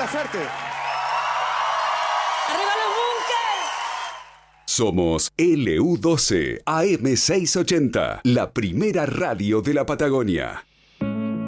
Buena suerte. ¡Arriba los bunkers! Somos LU12 AM680, la primera radio de la Patagonia.